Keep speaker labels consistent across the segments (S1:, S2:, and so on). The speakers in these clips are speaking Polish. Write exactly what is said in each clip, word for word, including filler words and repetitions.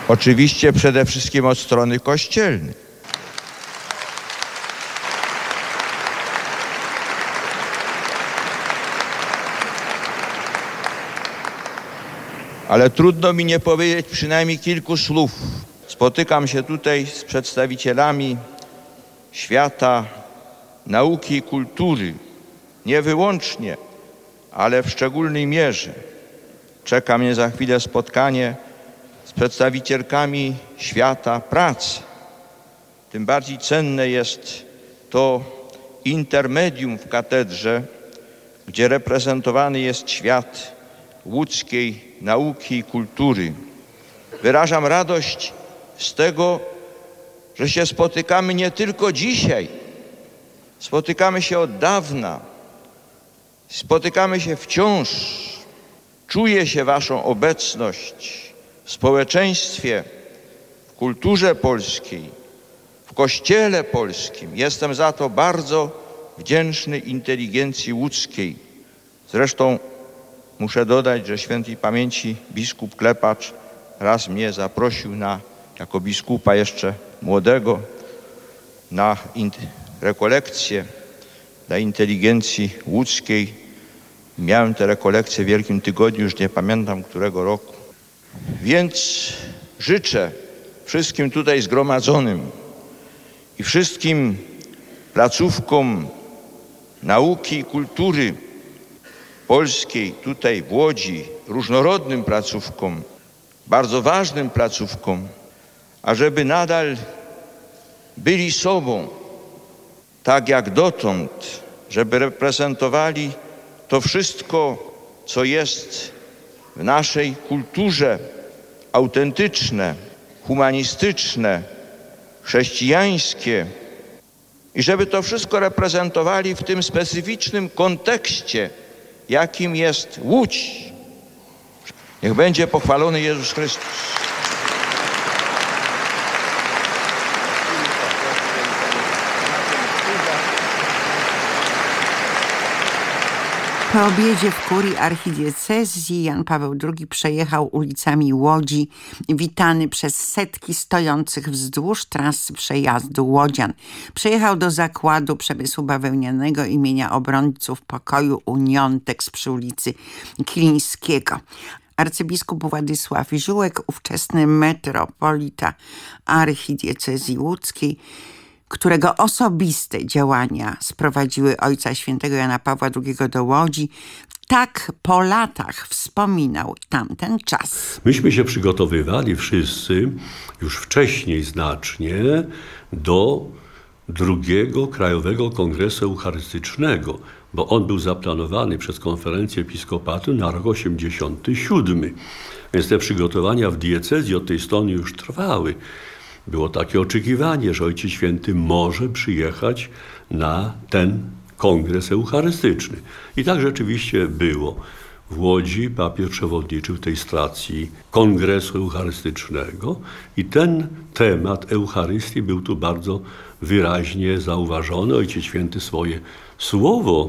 S1: Oczywiście przede wszystkim od strony kościelnej. Ale trudno mi nie powiedzieć przynajmniej kilku słów. Spotykam się tutaj z przedstawicielami świata nauki i kultury. Nie wyłącznie, ale w szczególnej mierze. Czeka mnie za chwilę spotkanie z przedstawicielkami świata pracy. Tym bardziej cenne jest to intermedium w katedrze, gdzie reprezentowany jest świat łódzkiej nauki i kultury. Wyrażam radość z tego, że się spotykamy nie tylko dzisiaj, spotykamy się od dawna, spotykamy się wciąż. Czuję się waszą obecność w społeczeństwie, w kulturze polskiej, w kościele polskim. Jestem za to bardzo wdzięczny inteligencji łódzkiej. Zresztą muszę dodać, że świętej pamięci biskup Klepacz raz mnie zaprosił na, jako biskupa jeszcze młodego, na in, rekolekcję dla inteligencji łódzkiej. Miałem te rekolekcje w Wielkim Tygodniu, już nie pamiętam którego roku. Więc życzę wszystkim tutaj zgromadzonym i wszystkim placówkom nauki i kultury polskiej tutaj w Łodzi, różnorodnym placówkom, bardzo ważnym placówkom, ażeby nadal byli sobą, tak jak dotąd, żeby reprezentowali to wszystko, co jest w naszej kulturze autentyczne, humanistyczne, chrześcijańskie i żeby to wszystko reprezentowali w tym specyficznym kontekście, jakim jest Łódź. Niech będzie pochwalony Jezus Chrystus.
S2: Po obiedzie w kurii archidiecezji Jan Paweł drugi przejechał ulicami Łodzi, witany przez setki stojących wzdłuż trasy przejazdu łodzian. Przejechał do zakładu przemysłu bawełnianego imienia obrońców pokoju Uniontex przy ulicy Kilińskiego. Arcybiskup Władysław Ziółek, ówczesny metropolita archidiecezji łódzkiej, którego osobiste działania sprowadziły Ojca Świętego Jana Pawła drugiego do Łodzi, tak po latach wspominał tamten czas.
S3: Myśmy się przygotowywali wszyscy już wcześniej znacznie do drugiego Krajowego Kongresu Eucharystycznego, bo on był zaplanowany przez Konferencję Episkopatu na rok osiemdziesiąty siódmy. Więc te przygotowania w diecezji od tej strony już trwały. Było takie oczekiwanie, że Ojciec Święty może przyjechać na ten kongres eucharystyczny. I tak rzeczywiście było. W Łodzi papież przewodniczył tej stacji kongresu eucharystycznego i ten temat Eucharystii był tu bardzo wyraźnie zauważony. Ojciec Święty swoje słowo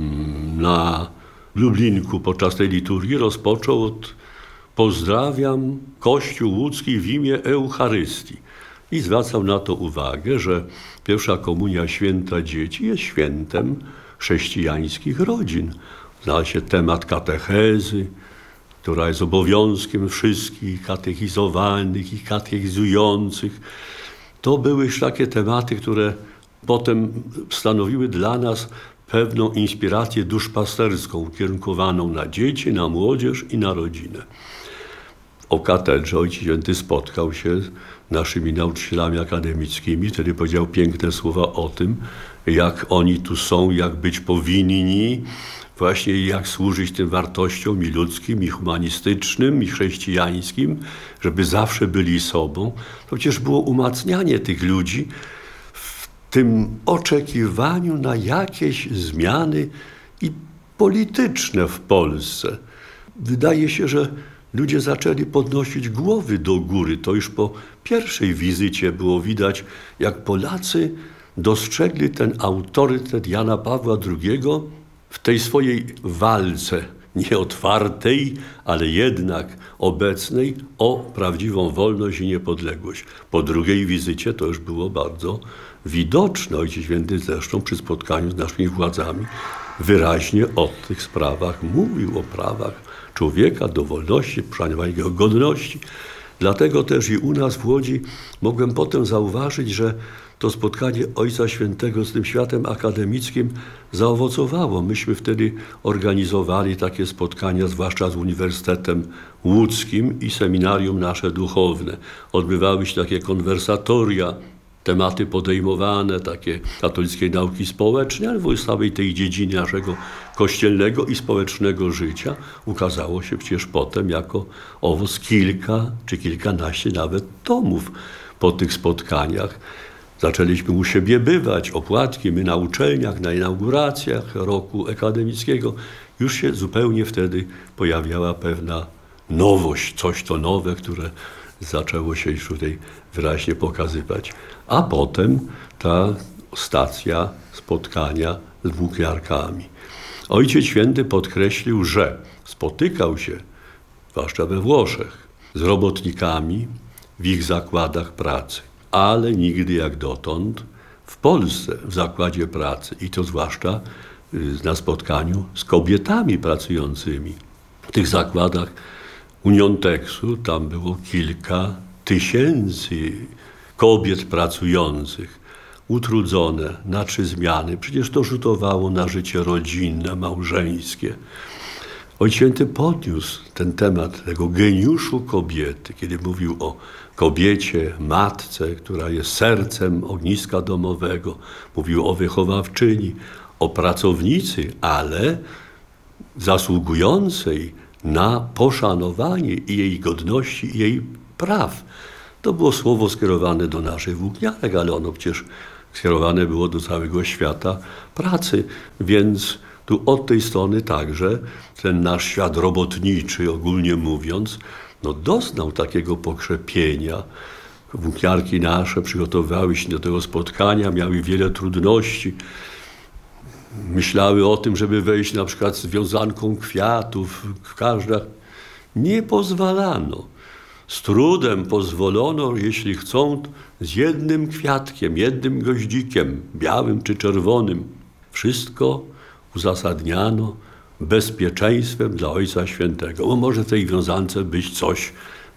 S3: na Lublinku podczas tej liturgii rozpoczął od pozdrawiam Kościół łódzki w imię Eucharystii. I zwracał na to uwagę, że pierwsza komunia święta dzieci jest świętem chrześcijańskich rodzin. Zna się temat katechezy, która jest obowiązkiem wszystkich katechizowanych i katechizujących. To były już takie tematy, które potem stanowiły dla nas pewną inspirację duszpasterską ukierunkowaną na dzieci, na młodzież i na rodzinę. O katedrze Ojciec Święty spotkał się z naszymi nauczycielami akademickimi, wtedy powiedział piękne słowa o tym, jak oni tu są, jak być powinni, właśnie jak służyć tym wartościom i ludzkim, i humanistycznym, i chrześcijańskim, żeby zawsze byli sobą. To przecież było umacnianie tych ludzi w tym oczekiwaniu na jakieś zmiany i polityczne w Polsce. Wydaje się, że ludzie zaczęli podnosić głowy do góry. To już po pierwszej wizycie było widać, jak Polacy dostrzegli ten autorytet Jana Pawła drugiego w tej swojej walce nieotwartej, ale jednak obecnej, o prawdziwą wolność i niepodległość. Po drugiej wizycie to już było bardzo widoczne. Ojciec Święty zresztą przy spotkaniu z naszymi władzami wyraźnie o tych sprawach mówił, o prawach człowieka do wolności, poszanowania jego godności. Dlatego też i u nas w Łodzi mogłem potem zauważyć, że to spotkanie Ojca Świętego z tym światem akademickim zaowocowało. Myśmy wtedy organizowali takie spotkania, zwłaszcza z Uniwersytetem Łódzkim i seminarium nasze duchowne. Odbywały się takie konwersatoria, tematy podejmowane, takie katolickiej nauki społecznej, ale w całej tej dziedzinie naszego kościelnego i społecznego życia ukazało się przecież potem jako owoc kilka czy kilkanaście nawet tomów po tych spotkaniach. Zaczęliśmy u siebie bywać, opłatki, my na uczelniach, na inauguracjach roku akademickiego. Już się zupełnie wtedy pojawiała pewna nowość, coś to nowe, które zaczęło się już tutaj wyraźnie pokazywać. A potem ta stacja spotkania z włókniarkami. Ojciec Święty podkreślił, że spotykał się, zwłaszcza we Włoszech, z robotnikami w ich zakładach pracy, ale nigdy jak dotąd w Polsce w zakładzie pracy i to zwłaszcza na spotkaniu z kobietami pracującymi. W tych zakładach Unionteksu tam było kilka tysięcy kobiet pracujących, utrudzone na trzy zmiany. Przecież to rzutowało na życie rodzinne, małżeńskie. Ojciec Święty podniósł ten temat tego geniuszu kobiety, kiedy mówił o kobiecie, matce, która jest sercem ogniska domowego. Mówił o wychowawczyni, o pracownicy, ale zasługującej na poszanowanie i jej godności, i jej praw. To było słowo skierowane do naszych włókniarek, ale ono przecież skierowane było do całego świata pracy, więc tu od tej strony także ten nasz świat robotniczy, ogólnie mówiąc, no doznał takiego pokrzepienia. Włókniarki nasze przygotowywały się do tego spotkania, miały wiele trudności. Myślały o tym, żeby wejść na przykład z wiązanką kwiatów w każdach. Nie pozwalano. Z trudem pozwolono, jeśli chcą, z jednym kwiatkiem, jednym goździkiem, białym czy czerwonym. Wszystko uzasadniano bezpieczeństwem dla Ojca Świętego. Bo może w tej wiązance być coś,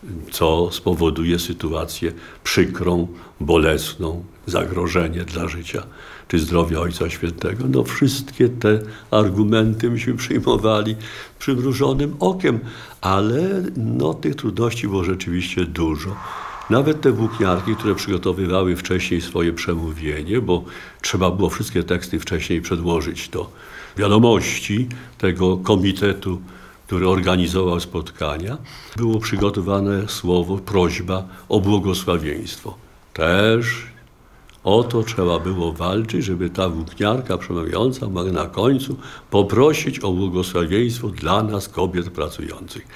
S3: co spowoduje sytuację przykrą, bolesną, zagrożenie dla życia czy zdrowia Ojca Świętego. No wszystkie te argumenty myśmy przyjmowali przymrużonym okiem, ale no, tych trudności było rzeczywiście dużo. Nawet te włókniarki, które przygotowywały wcześniej swoje przemówienie, bo trzeba było wszystkie teksty wcześniej przedłożyć do wiadomości tego komitetu, który organizował spotkania, było przygotowane słowo, prośba o błogosławieństwo. Też o to trzeba było walczyć, żeby ta włókniarka przemawiająca mogła na końcu poprosić o błogosławieństwo dla nas, kobiet pracujących.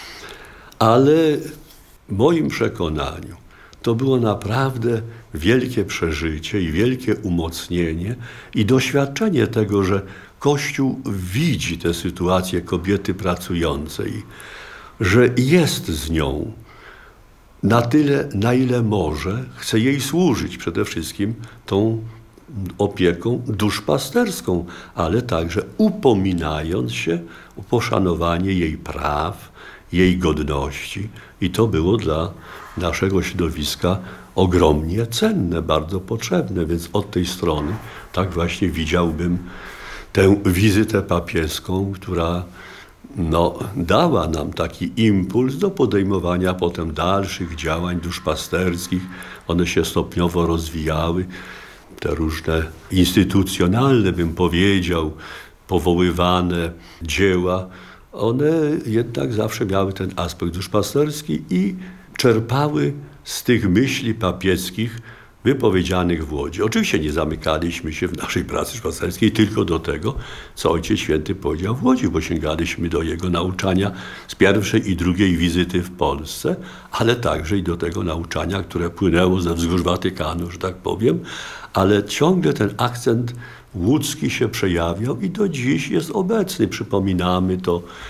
S3: Ale w moim przekonaniu to było naprawdę wielkie przeżycie i wielkie umocnienie i doświadczenie tego, że Kościół widzi tę sytuację kobiety pracującej, że jest z nią na tyle, na ile może, chce jej służyć przede wszystkim tą opieką duszpasterską, ale także upominając się o poszanowanie jej praw, jej godności. I to było dla naszego środowiska ogromnie cenne, bardzo potrzebne, więc od tej strony tak właśnie widziałbym tę wizytę papieską, która no, dała nam taki impuls do podejmowania potem dalszych działań duszpasterskich. One się stopniowo rozwijały. Te różne instytucjonalne, bym powiedział, powoływane dzieła, one jednak zawsze miały ten aspekt duszpasterski i czerpały z tych myśli papieckich wypowiedzianych w Łodzi. Oczywiście nie zamykaliśmy się w naszej pracy duszpasterskiej tylko do tego, co Ojciec Święty powiedział w Łodzi, bo sięgaliśmy do jego nauczania z pierwszej i drugiej wizyty w Polsce, ale także i do tego nauczania, które płynęło ze wzgórz Watykanu, że tak powiem, ale ciągle ten akcent łódzki się przejawiał i do dziś jest obecny. Przypominamy to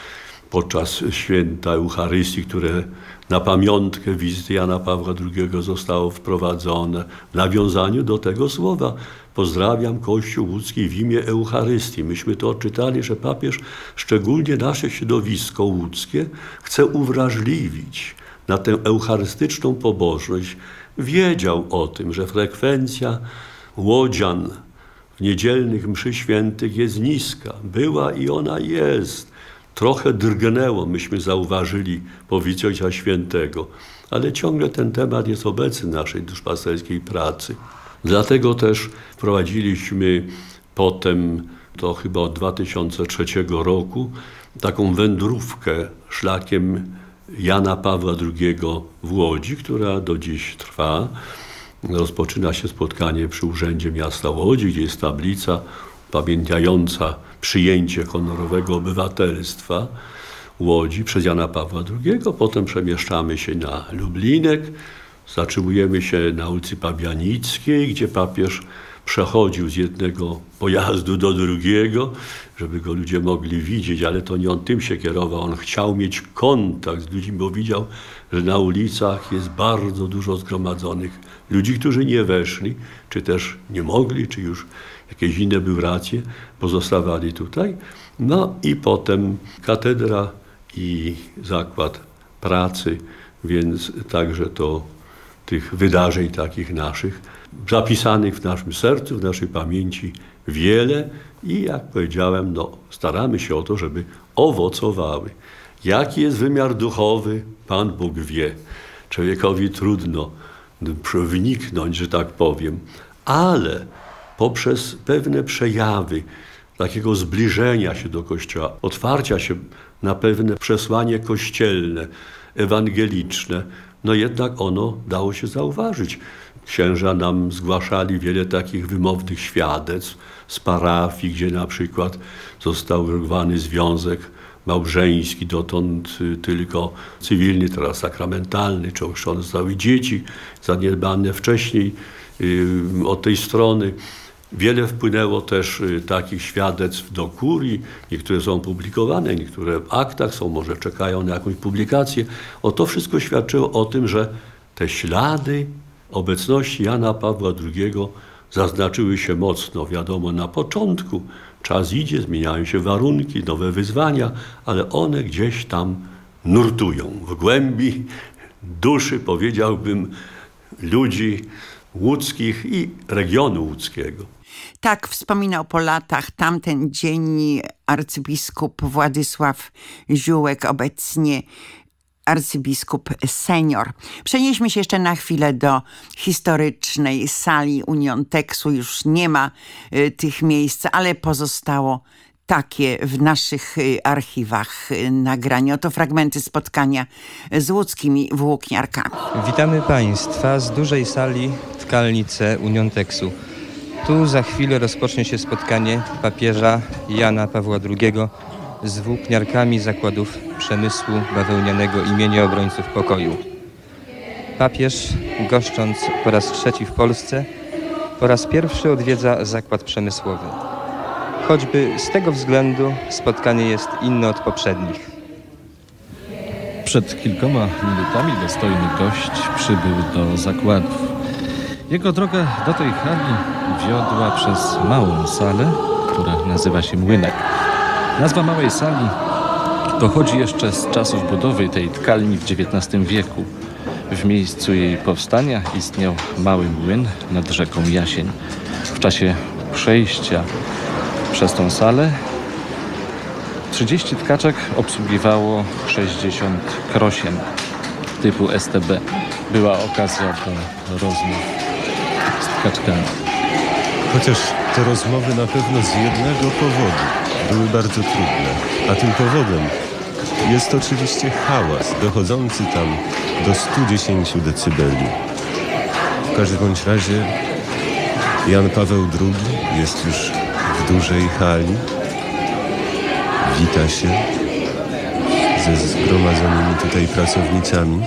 S3: podczas święta Eucharystii, które na pamiątkę wizyty Jana Pawła drugiego zostało wprowadzone w nawiązaniu do tego słowa. Pozdrawiam Kościół łódzki w imię Eucharystii. Myśmy to odczytali, że papież szczególnie nasze środowisko łódzkie chce uwrażliwić na tę eucharystyczną pobożność. Wiedział o tym, że frekwencja łodzian w niedzielnych mszy świętych jest niska. Była i ona jest. Trochę drgnęło, myśmy zauważyli po wizycie Ojca Świętego, ale ciągle ten temat jest obecny w naszej duszpasterskiej pracy. Dlatego też wprowadziliśmy potem, to chyba od dwa tysiące trzeciego roku, taką wędrówkę szlakiem Jana Pawła drugiego w Łodzi, która do dziś trwa. Rozpoczyna się spotkanie przy Urzędzie Miasta Łodzi, gdzie jest tablica pamiętająca przyjęcie honorowego obywatelstwa Łodzi przez Jana Pawła drugiego. Potem przemieszczamy się na Lublinek, zatrzymujemy się na ulicy Pabianickiej, gdzie papież przechodził z jednego pojazdu do drugiego, żeby go ludzie mogli widzieć, ale to nie on tym się kierował. On chciał mieć kontakt z ludźmi, bo widział, że na ulicach jest bardzo dużo zgromadzonych ludzi, którzy nie weszli, czy też nie mogli, czy już jakieś inne były racje, pozostawali tutaj. No i potem katedra i zakład pracy, więc także to tych wydarzeń takich naszych, zapisanych w naszym sercu, w naszej pamięci wiele i jak powiedziałem, no, staramy się o to, żeby owocowały. Jaki jest wymiar duchowy, Pan Bóg wie. Człowiekowi trudno wniknąć, że tak powiem, ale poprzez pewne przejawy takiego zbliżenia się do Kościoła, otwarcia się na pewne przesłanie kościelne, ewangeliczne, no jednak ono dało się zauważyć. Księża nam zgłaszali wiele takich wymownych świadectw z parafii, gdzie na przykład został urwany związek małżeński, dotąd tylko cywilny, teraz sakramentalny, czy ochrzczone zostały dzieci, zaniedbane wcześniej yy, od tej strony. Wiele wpłynęło też y, takich świadectw do kurii. Niektóre są publikowane, niektóre w aktach są, może czekają na jakąś publikację. O to wszystko świadczyło o tym, że te ślady obecności Jana Pawła drugiego zaznaczyły się mocno. Wiadomo, na początku czas idzie, zmieniają się warunki, nowe wyzwania, ale one gdzieś tam nurtują w głębi duszy, powiedziałbym, ludzi łódzkich i regionu łódzkiego.
S2: Tak wspominał po latach tamten dzień arcybiskup Władysław Ziółek, obecnie arcybiskup senior. Przenieśmy się jeszcze na chwilę do historycznej sali Unionteksu. Już nie ma y, tych miejsc, ale pozostało takie w naszych y, archiwach y, nagranie. Oto fragmenty spotkania z łódzkimi włókniarkami.
S4: Witamy Państwa z dużej sali w Kalnice Unionteksu. Tu za chwilę rozpocznie się spotkanie papieża Jana Pawła drugiego z włókniarkami zakładów przemysłu bawełnianego imienia Obrońców Pokoju. Papież, goszcząc po raz trzeci w Polsce, po raz pierwszy odwiedza zakład przemysłowy. Choćby z tego względu spotkanie jest inne od poprzednich.
S5: Przed kilkoma minutami dostojny gość przybył do zakładów. Jego droga do tej hali wiodła przez małą salę, która nazywa się Młynek. Nazwa małej sali pochodzi jeszcze z czasów budowy tej tkalni w dziewiętnastym wieku. W miejscu jej powstania istniał mały młyn nad rzeką Jasień. W czasie przejścia przez tą salę trzydzieści tkaczek obsługiwało sześćdziesiąt krosien typu S T B. Była okazja do rozmów z tkaczkami.
S6: Chociaż te rozmowy na pewno z jednego powodu były bardzo trudne, a tym powodem jest oczywiście hałas dochodzący tam do stu dziesięciu decybeli. W każdym bądź razie Jan Paweł drugi jest już w dużej hali, wita się ze zgromadzonymi tutaj pracownicami.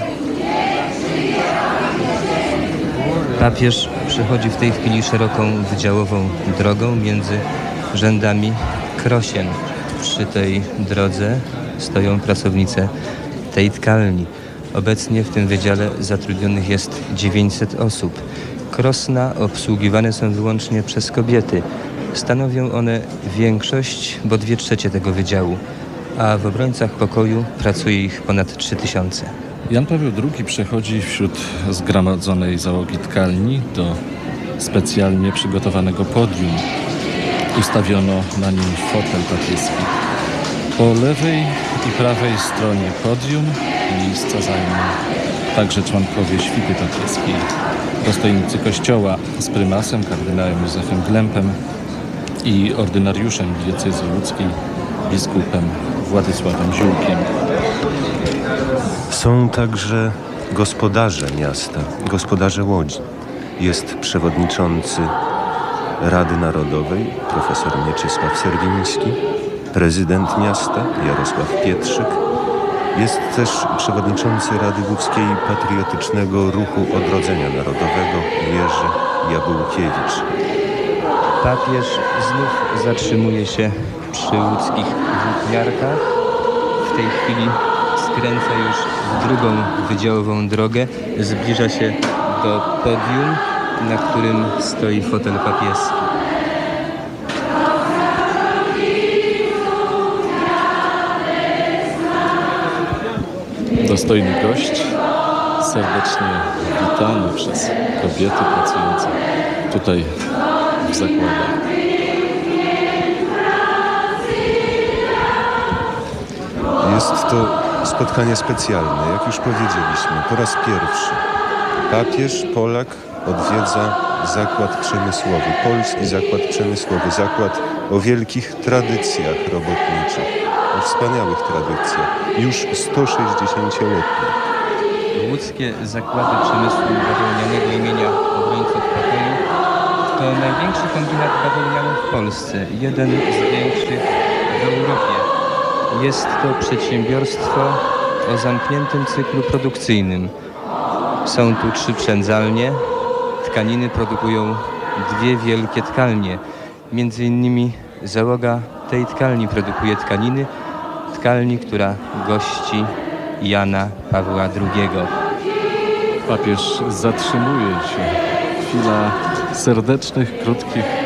S4: Papież przechodzi w tej chwili szeroką wydziałową drogą między rzędami krosien. Przy tej drodze stoją pracownice tej tkalni. Obecnie w tym wydziale zatrudnionych jest dziewięćset osób. Krosna obsługiwane są wyłącznie przez kobiety. Stanowią one większość, bo dwie trzecie tego wydziału, a w obrońcach pokoju pracuje ich ponad trzy tysiące.
S5: Jan Paweł drugi przechodzi wśród zgromadzonej załogi tkalni do specjalnie przygotowanego podium. Ustawiono na nim fotel papieski. Po lewej i prawej stronie podium miejsca zajmą także członkowie świty papieskiej, dostojnicy kościoła z prymasem, kardynałem Józefem Glempem i ordynariuszem diecezji łódzkiej, biskupem Władysławem Ziółkiem.
S6: Są także gospodarze miasta, gospodarze Łodzi. Jest przewodniczący Rady Narodowej, profesor Mieczysław Serwiński, prezydent miasta Jarosław Pietrzyk. Jest też przewodniczący Rady Łódzkiej Patriotycznego Ruchu Odrodzenia Narodowego Jerzy Jabłkiewicz.
S4: Papież znów zatrzymuje się przy łódzkich włókniarkach. W tej chwili skręca już w drugą wydziałową drogę. Zbliża się do podium, na którym stoi fotel papieski.
S5: Dostojny gość, serdecznie witany przez kobiety pracujące tutaj w zakładach.
S6: Jest to spotkanie specjalne, jak już powiedzieliśmy, po raz pierwszy. Papież Polak odwiedza zakład przemysłowy, polski zakład przemysłowy, zakład o wielkich tradycjach robotniczych, o wspaniałych tradycjach, już sto sześćdziesięcioletnich.
S4: Łódzkie zakłady przemysłu bawełnianego imienia Obrońców Pokoju to największy kombinat bawełniany w Polsce, jeden z większych w Europie. Jest to przedsiębiorstwo o zamkniętym cyklu produkcyjnym. Są tu trzy przędzalnie. Tkaniny produkują dwie wielkie tkalnie. Między innymi załoga tej tkalni produkuje tkaniny, tkalni, która gości Jana Pawła drugiego.
S5: Papież zatrzymuje się. Chwila serdecznych, krótkich